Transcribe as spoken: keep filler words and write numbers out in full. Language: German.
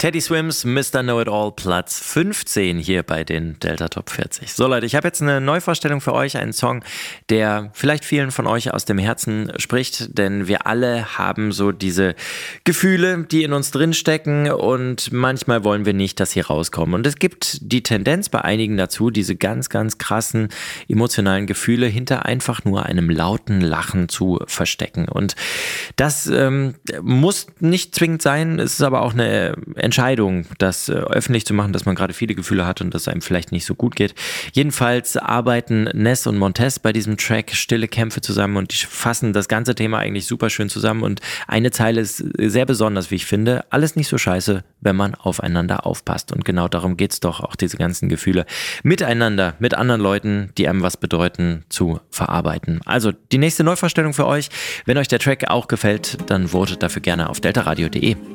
Teddy Swims, Mister Know-It-All, Platz fünfzehn hier bei den Delta Top vierzig. So Leute, ich habe jetzt eine Neuvorstellung für euch, einen Song, der vielleicht vielen von euch aus dem Herzen spricht, denn wir alle haben so diese Gefühle, die in uns drinstecken und manchmal wollen wir nicht, dass sie rauskommen. Und es gibt die Tendenz bei einigen dazu, diese ganz, ganz krassen emotionalen Gefühle hinter einfach nur einem lauten Lachen zu verstecken. Und das ähm, muss nicht zwingend sein, es ist aber auch eine Entscheidung, das äh, öffentlich zu machen, dass man gerade viele Gefühle hat und dass es einem vielleicht nicht so gut geht. Jedenfalls arbeiten Ness und Montez bei diesem Track Stille Kämpfe zusammen und die fassen das ganze Thema eigentlich super schön zusammen und eine Zeile ist sehr besonders, wie ich finde. Alles nicht so scheiße, wenn man aufeinander aufpasst und genau darum geht's doch, auch diese ganzen Gefühle miteinander, mit anderen Leuten, die einem was bedeuten, zu verarbeiten. Also die nächste Neuvorstellung für euch. Wenn euch der Track auch gefällt, dann votet dafür gerne auf deltaradio punkt de.